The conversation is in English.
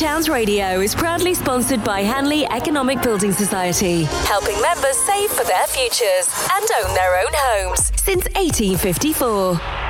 Towns Radio is proudly sponsored by Hanley Economic Building Society, helping members save for their futures and own their own homes since 1854.